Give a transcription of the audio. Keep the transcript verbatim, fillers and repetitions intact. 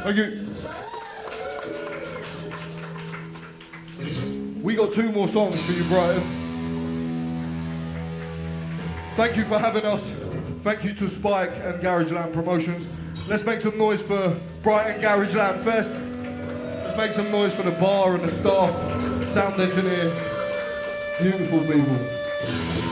Thank you. We got two more songs for you, Brighton. Thank you for having us. Thank you to Spike and Garageland Promotions. Let's make some noise for Brighton Garageland Fest. Let's make some noise for the bar and the staff, sound engineer, beautiful people.